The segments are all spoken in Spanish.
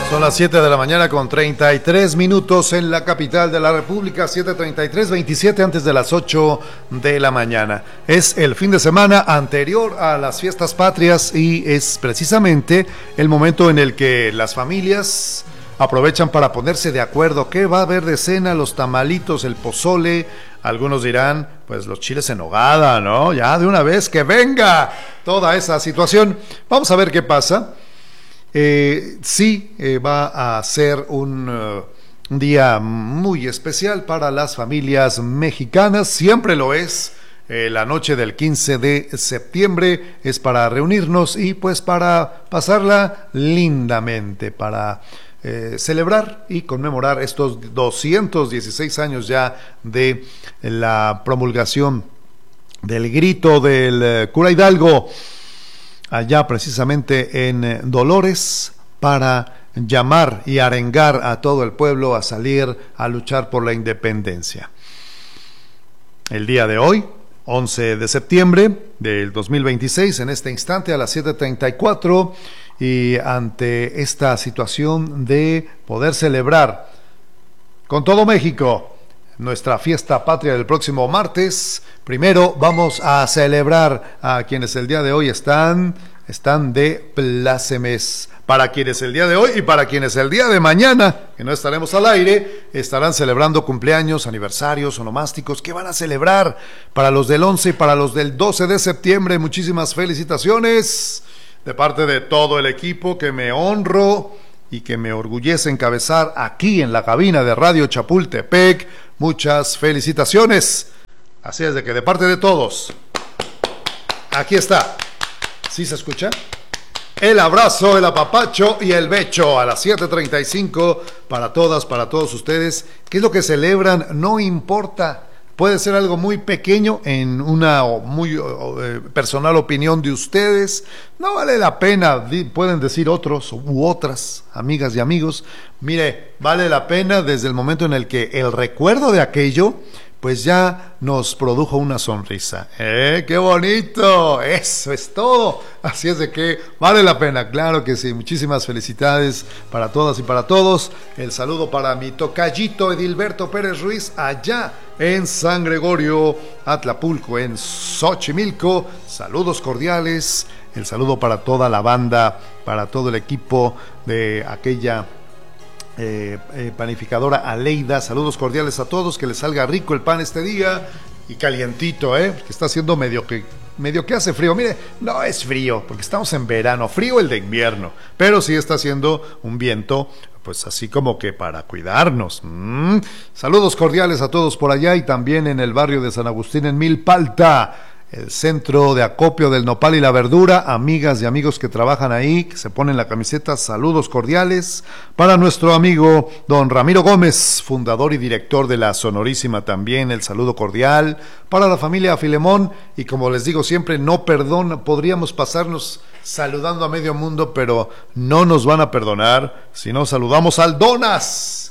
Son las 7 de la mañana con 33 minutos en la capital de la República, 7:33, 27 antes de las 8 de la mañana. Es el fin de semana anterior a las fiestas patrias y es precisamente el momento en el que las familias aprovechan para ponerse de acuerdo. ¿Qué va a haber de cena? Los tamalitos, el pozole. Algunos dirán, pues los chiles en nogada, ¿no? Ya de una vez que venga toda esa situación. Vamos a ver qué pasa. Sí, va a ser un día muy especial para las familias mexicanas, siempre lo es. La noche del 15 de septiembre es para reunirnos y pues para pasarla lindamente, para celebrar y conmemorar estos 216 años ya de la promulgación del grito del cura Hidalgo, allá precisamente en Dolores, para llamar y arengar a todo el pueblo a salir a luchar por la independencia. El día de hoy, 11 de septiembre del 2026, en este instante a las 7:34, y ante esta situación de poder celebrar con todo México nuestra fiesta patria del próximo martes, primero vamos a celebrar a quienes el día de hoy están de plácemes. Para quienes el día de hoy y para quienes el día de mañana, que no estaremos al aire, estarán celebrando cumpleaños, aniversarios, onomásticos. ¿Qué van a celebrar? Para los del 11 y para los del 12 de septiembre, muchísimas felicitaciones de parte de todo el equipo que me honro y que me orgullece encabezar aquí en la cabina de Radio Chapultepec. Muchas felicitaciones. Así es de que de parte de todos, aquí está. ¿Sí se escucha? El abrazo, el apapacho y el becho a las 7:35 para todas, para todos ustedes. ¿Qué es lo que celebran? No importa. Puede ser algo muy pequeño en una muy personal opinión de ustedes. No vale la pena, pueden decir otros u otras, amigas y amigos. Mire, vale la pena desde el momento en el que el recuerdo de aquello pues ya nos produjo una sonrisa. ¡Qué bonito! Eso es todo. Así es de que vale la pena, claro que sí. Muchísimas felicidades para todas y para todos. El saludo para mi tocallito Edilberto Pérez Ruiz, allá en San Gregorio, Atlapulco, en Xochimilco. Saludos cordiales. El saludo para toda la banda, para todo el equipo de aquella panificadora Aleida. Saludos cordiales a todos, que les salga rico el pan este día y calientito, que está haciendo medio que hace frío. Mire, no es frío porque estamos en verano, frío el de invierno, pero sí está haciendo un viento pues así como que para cuidarnos. Saludos cordiales a todos por allá y también en el barrio de San Agustín en Milpalta, el centro de acopio del nopal y la verdura. Amigas y amigos que trabajan ahí, que se ponen la camiseta, saludos cordiales para nuestro amigo don Ramiro Gómez, fundador y director de la Sonorísima, también el saludo cordial para la familia Filemón. Y como les digo siempre, no perdón, podríamos pasarnos saludando a medio mundo, pero no nos van a perdonar si no saludamos al Donas.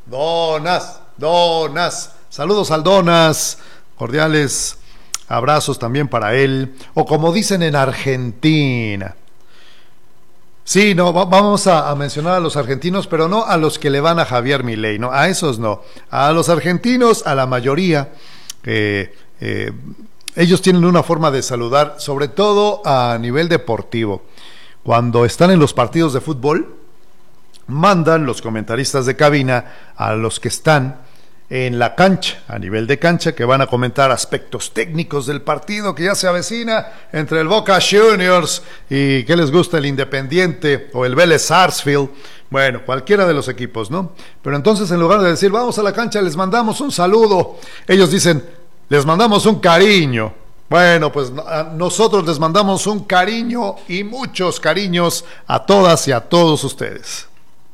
Saludos al Donas, cordiales abrazos también para él, o como dicen en Argentina. Sí, no, vamos a mencionar a los argentinos, pero no a los que le van a Javier Milei, no, a esos no. A los argentinos, a la mayoría, ellos tienen una forma de saludar, sobre todo a nivel deportivo. Cuando están en los partidos de fútbol, mandan los comentaristas de cabina a los que están en la cancha, a nivel de cancha, que van a comentar aspectos técnicos del partido que ya se avecina entre el Boca Juniors y que les gusta el Independiente o el Vélez Sarsfield, bueno, cualquiera de los equipos, ¿no? Pero entonces en lugar de decir vamos a la cancha, les mandamos un saludo, ellos dicen les mandamos un cariño. Bueno, pues nosotros les mandamos un cariño y muchos cariños a todas y a todos ustedes.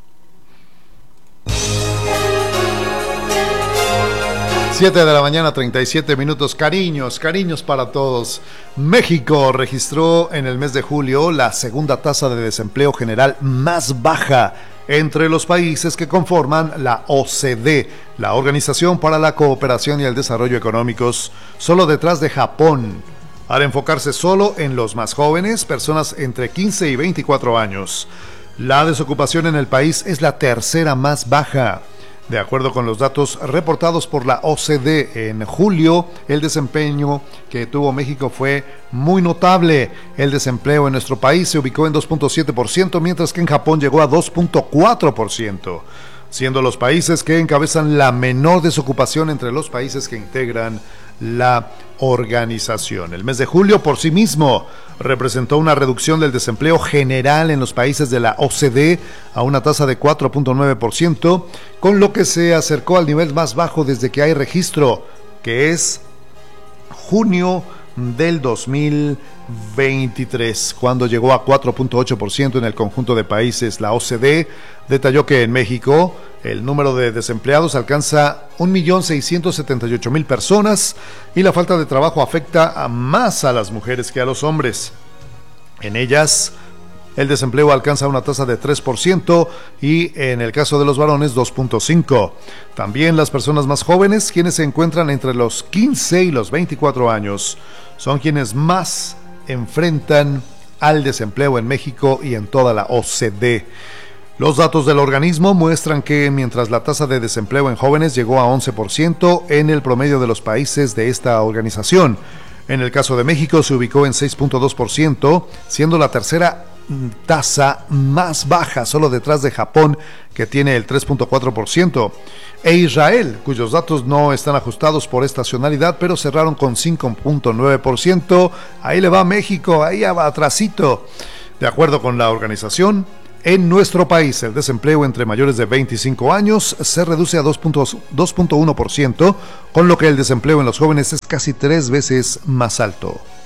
7 de la mañana, 37 minutos. Cariños para todos. México registró en el mes de julio la segunda tasa de desempleo general más baja entre los países que conforman la OCDE, la Organización para la Cooperación y el Desarrollo Económicos, solo detrás de Japón, al enfocarse solo en los más jóvenes, personas entre 15 y 24 años. La desocupación en el país es la tercera más baja. De acuerdo con los datos reportados por la OCDE, en julio el desempeño que tuvo México fue muy notable. El desempleo en nuestro país se ubicó en 2.7%, mientras que en Japón llegó a 2.4%, siendo los países que encabezan la menor desocupación entre los países que integran la organización. El mes de julio por sí mismo representó una reducción del desempleo general en los países de la OCDE a una tasa de 4.9%, con lo que se acercó al nivel más bajo desde que hay registro, que es junio del 2023, cuando llegó a 4.8% en el conjunto de países. La OCDE detalló que en México el número de desempleados alcanza 1.678.000 personas y la falta de trabajo afecta más a las mujeres que a los hombres. En ellas, el desempleo alcanza una tasa de 3% y en el caso de los varones 2.5%. También las personas más jóvenes, quienes se encuentran entre los 15 y los 24 años, son quienes más enfrentan al desempleo en México y en toda la OCDE. Los datos del organismo muestran que mientras la tasa de desempleo en jóvenes llegó a 11% en el promedio de los países de esta organización, en el caso de México se ubicó en 6.2%, siendo la tercera tasa más baja, solo detrás de Japón, que tiene el 3.4%, e Israel, cuyos datos no están ajustados por estacionalidad, pero cerraron con 5.9%. Ahí le va México, ahí va atrasito. De acuerdo con la organización, en nuestro país el desempleo entre mayores de 25 años se reduce a 2.1%, con lo que el desempleo en los jóvenes es casi 3 veces más alto.